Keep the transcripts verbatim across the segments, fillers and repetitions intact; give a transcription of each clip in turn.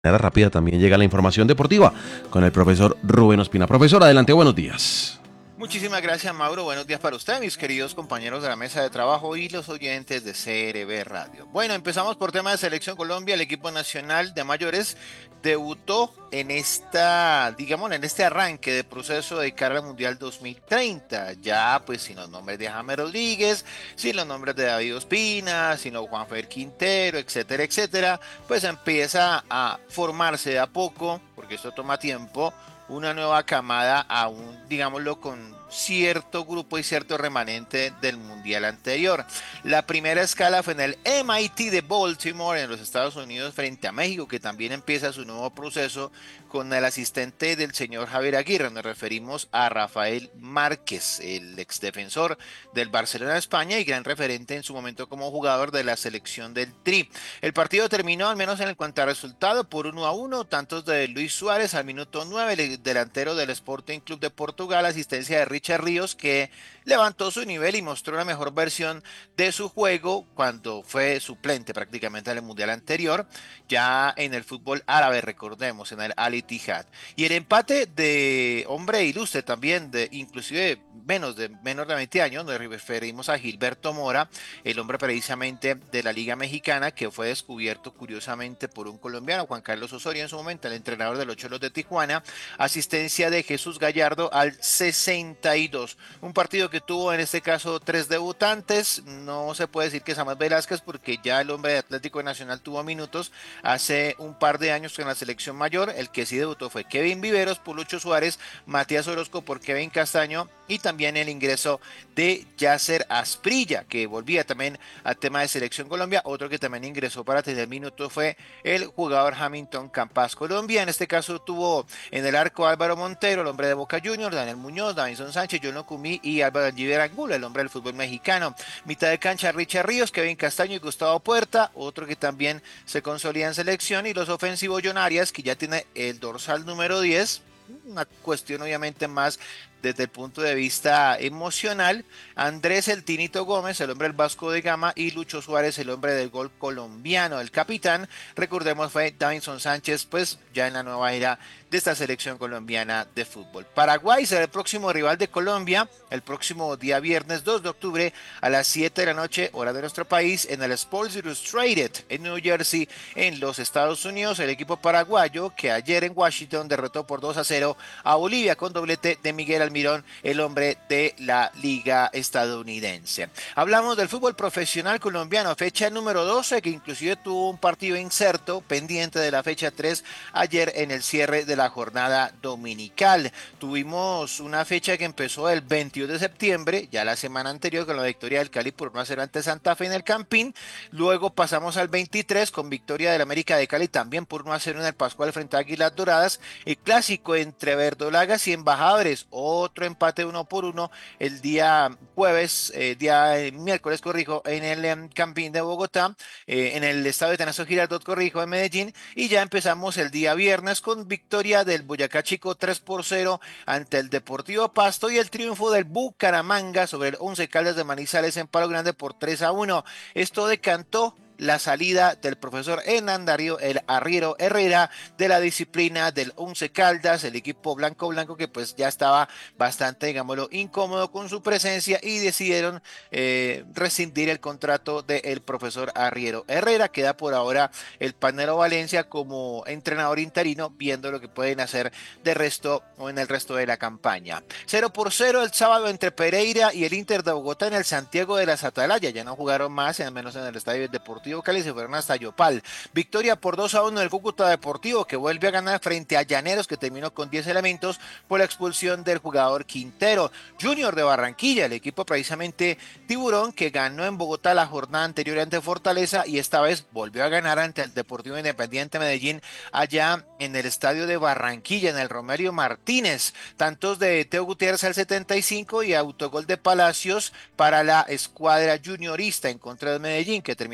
De manera rápida también llega la información deportiva con el profesor Rubén Ospina. Profesor, adelante, buenos días. Muchísimas gracias, Mauro. Buenos días para usted, mis queridos compañeros de la mesa de trabajo y los oyentes de C R B Radio. Bueno, empezamos por tema de Selección Colombia. El equipo nacional de mayores debutó en esta, digamos, en este arranque de proceso de cara al Mundial dos mil treinta. Ya, pues, sin los nombres de James Rodríguez, sin los nombres de David Ospina, sino Juanfer Quintero, etcétera, etcétera, pues empieza a formarse de a poco, porque esto toma tiempo, una nueva camada aún, digámoslo, con cierto grupo y cierto remanente del mundial anterior. La primera escala fue en el M I T de Baltimore, en los Estados Unidos, frente a México, que también empieza su nuevo proceso con el asistente del señor Javier Aguirre. Nos referimos a Rafael Márquez, el exdefensor del Barcelona de España y gran referente en su momento como jugador de la selección del Tri. El partido terminó, al menos en el cuanto a resultado, por uno a uno, tantos de Luis Suárez al minuto nueve, el delantero del Sporting Club de Portugal, asistencia de Richard Ríos, que levantó su nivel y mostró la mejor versión de su juego cuando fue suplente prácticamente en el mundial anterior, ya en el fútbol árabe, recordemos, en el Al Ittihad. Y el empate de hombre ilustre también, de inclusive menos de menos de veinte años, nos referimos a Gilberto Mora, el hombre precisamente de la Liga Mexicana, que fue descubierto curiosamente por un colombiano, Juan Carlos Osorio, en su momento, el entrenador de los Cholos de Tijuana, asistencia de Jesús Gallardo al sesenta y dos. Un partido que tuvo en este caso tres debutantes. No se puede decir que Samuel Velázquez, porque ya el hombre de Atlético Nacional tuvo minutos hace un par de años en la selección mayor. El que sí debutó fue Kevin Viveros por Lucho Suárez, Matías Orozco por Kevin Castaño y también el ingreso de Yasser Asprilla, que volvía también al tema de selección Colombia. Otro que también ingresó para tener minutos fue el jugador Hamilton Campas. Colombia en este caso tuvo en el arco Álvaro Montero, el hombre de Boca Juniors, Daniel Muñoz, Davinson Sánchez, John Locumí y Álvaro Angiver Angulo, el hombre del fútbol mexicano. Mitad de cancha Richard Ríos, Kevin Castaño y Gustavo Puerta, otro que también se consolida en selección, y los ofensivos John Arias, que ya tiene el dorsal número diez, una cuestión obviamente más desde el punto de vista emocional. Andrés El Tinito Gómez, el hombre del Vasco de Gama, y Lucho Suárez, el hombre del gol colombiano. El capitán, recordemos, fue Davinson Sánchez, pues ya en la nueva era de esta selección colombiana de fútbol. Paraguay será el próximo rival de Colombia el próximo día viernes dos de octubre a las siete de la noche, hora de nuestro país, en el Sports Illustrated en New Jersey, en los Estados Unidos. El equipo paraguayo, que ayer en Washington derrotó por dos a cero a Bolivia con doblete de Miguel Almirón, el hombre de la liga estadounidense. Hablamos del fútbol profesional colombiano, fecha número doce, que inclusive tuvo un partido inserto pendiente de la fecha tres ayer en el cierre de la jornada dominical. Tuvimos una fecha que empezó el veintidós de septiembre, ya la semana anterior, con la victoria del Cali por uno a cero ante Santa Fe en el Campín. Luego pasamos al veintitrés con victoria del América de Cali también por uno a cero en el Pascual frente a Águilas Doradas. El clásico entre verdolagas y embajadores, otro empate uno por uno el día jueves, eh, día eh, miércoles, corrijo, en el eh, Campín de Bogotá, eh, en el estadio de Atanasio Girardot, corrijo, en Medellín. Y ya empezamos el día viernes con victoria del Boyacá Chico tres por cero ante el Deportivo Pasto, y el triunfo del Bucaramanga sobre el Once Caldas de Manizales en Palo Grande por tres a uno. Esto decantó la salida del profesor Hernán Darío el Arriero Herrera de la disciplina del Once Caldas, el equipo blanco blanco, que pues ya estaba bastante, digámoslo, incómodo con su presencia, y decidieron eh, rescindir el contrato del profesor Arriero Herrera. Queda por ahora el Panero Valencia como entrenador interino, viendo lo que pueden hacer de resto o en el resto de la campaña. Cero por cero el sábado entre Pereira y el Inter de Bogotá en el Santiago de las Atalayas. Ya no jugaron más, al menos en el Estadio Deportivo Cali, se fueron hasta Yopal. Victoria por dos a uno del Cúcuta Deportivo, que vuelve a ganar frente a Llaneros, que terminó con diez elementos por la expulsión del jugador Quintero. Junior de Barranquilla, el equipo precisamente Tiburón, que ganó en Bogotá la jornada anterior ante Fortaleza, y esta vez volvió a ganar ante el Deportivo Independiente Medellín allá en el estadio de Barranquilla, en el Romelio Martínez. Tantos de Teo Gutiérrez al setenta y cinco y autogol de Palacios para la escuadra juniorista en contra de Medellín, que terminó con diez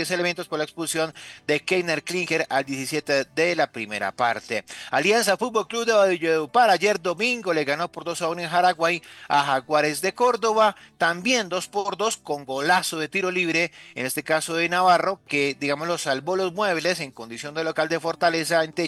tres elementos por la expulsión de Keiner Klinger al diecisiete de la primera parte. Alianza Fútbol Club de Valledupar ayer domingo le ganó por dos a uno en Jaraguay a Jaguares de Córdoba, también dos por dos con golazo de tiro libre, en este caso de Navarro, que digamos lo salvó los muebles en condición de local de Fortaleza ante